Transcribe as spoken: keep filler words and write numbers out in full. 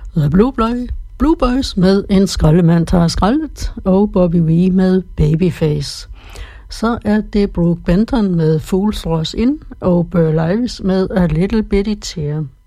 The Blue, Boy, Blue Boys med En skraldemand tager skraldet, og Bobby Vee med Babyface. Så er det Brook Benton med Fools Rush In, og Burl Ives med A Little Bitty Tear.